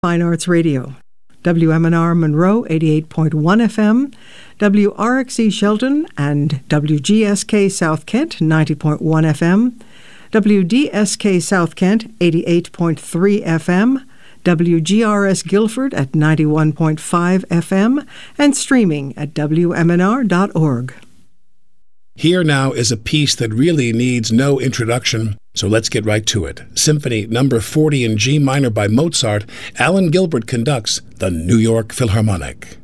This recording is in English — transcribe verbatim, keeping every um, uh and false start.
Fine Arts Radio. W M N R Monroe, eighty-eight point one F M, W R X E Shelton and W G S K South Kent, ninety point one F M, W D S K South Kent, eighty-eight point three F M, W G R S Guilford at ninety-one point five F M, and streaming at W M N R dot org. Here now is a piece that really needs no introduction, so let's get right to it. Symphony number forty in G minor by Mozart, Alan Gilbert conducts the New York Philharmonic.